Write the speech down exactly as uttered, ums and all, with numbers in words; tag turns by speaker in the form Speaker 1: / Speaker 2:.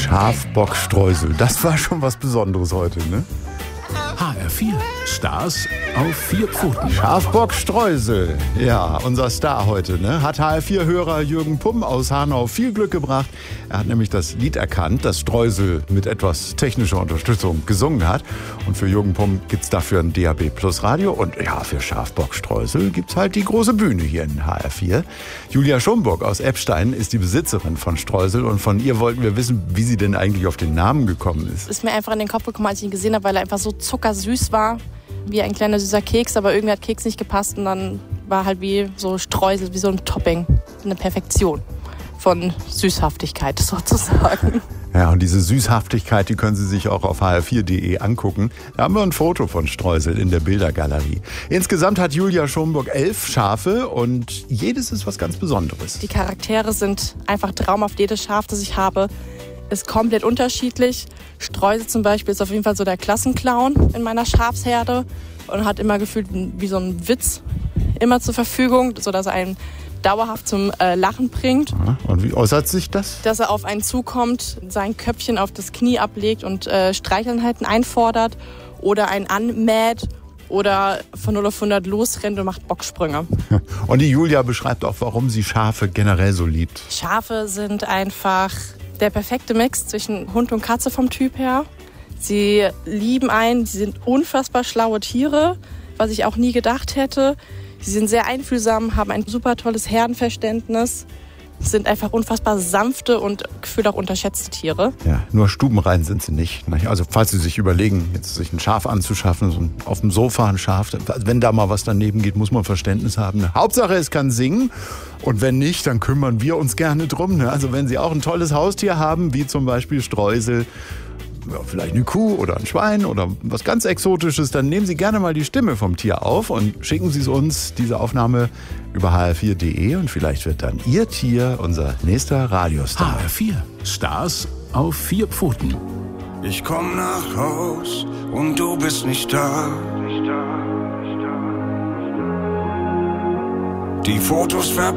Speaker 1: Schafbockstreusel, das war schon was Besonderes heute, ne?
Speaker 2: H R vier, Stars auf vier Pfoten.
Speaker 1: Schafbockstreusel, ja, unser Star heute, ne? Hat H R vier-Hörer Jürgen Pumm aus Hanau viel Glück gebracht. Er hat nämlich das Lied erkannt, das Streusel mit etwas technischer Unterstützung gesungen hat. Und für Jürgen Pumm gibt's dafür ein D A B Plus Radio. Und ja, für Schafbockstreusel gibt's halt die große Bühne hier in H R vier. Julia Schomburg aus Eppstein ist die Besitzerin von Streusel. Und von ihr wollten wir wissen, wie sie denn eigentlich auf den Namen gekommen ist.
Speaker 3: Ist mir einfach in den Kopf gekommen, als ich ihn gesehen habe, weil er einfach so zuckersüß war, wie ein kleiner süßer Keks, aber irgendwie hat Keks nicht gepasst und dann war halt wie so Streusel, wie so ein Topping, eine Perfektion von Süßhaftigkeit sozusagen.
Speaker 1: Ja, und diese Süßhaftigkeit, die können Sie sich auch auf h r vier punkt d e angucken. Da haben wir ein Foto von Streusel in der Bildergalerie. Insgesamt hat Julia Schomburg elf Schafe und jedes ist was ganz Besonderes.
Speaker 3: Die Charaktere sind einfach traumhaft. Jedes Schaf, das ich habe, ist komplett unterschiedlich. Streusel zum Beispiel ist auf jeden Fall so der Klassenclown in meiner Schafsherde und hat immer gefühlt wie so ein Witz immer zur Verfügung, sodass er einen dauerhaft zum äh, Lachen bringt.
Speaker 1: Und wie äußert sich das?
Speaker 3: Dass er auf einen zukommt, sein Köpfchen auf das Knie ablegt und äh, Streicheleinheiten einfordert oder einen anmäht oder von null auf hundert losrennt und macht Bocksprünge.
Speaker 1: Und die Julia beschreibt auch, warum sie Schafe generell so liebt.
Speaker 3: Schafe sind einfach der perfekte Mix zwischen Hund und Katze vom Typ her. Sie lieben einen, sie sind unfassbar schlaue Tiere, was ich auch nie gedacht hätte. Sie sind sehr einfühlsam, haben ein super tolles Herdenverständnis, sind einfach unfassbar sanfte und gefühlt auch unterschätzte Tiere.
Speaker 1: Ja, nur stubenrein sind sie nicht. Also falls Sie sich überlegen, jetzt sich ein Schaf anzuschaffen, so auf dem Sofa ein Schaf, wenn da mal was daneben geht, muss man Verständnis haben. Hauptsache, es kann singen. Und wenn nicht, dann kümmern wir uns gerne drum. Also wenn Sie auch ein tolles Haustier haben, wie zum Beispiel Streusel, ja, vielleicht eine Kuh oder ein Schwein oder was ganz Exotisches, dann nehmen Sie gerne mal die Stimme vom Tier auf und schicken Sie es uns, diese Aufnahme, über h r vier punkt d e und vielleicht wird dann Ihr Tier unser nächster Radiostar.
Speaker 2: H R vier, Stars auf vier Pfoten.
Speaker 4: Ich komm nach Haus und du bist nicht da. Die Fotos ver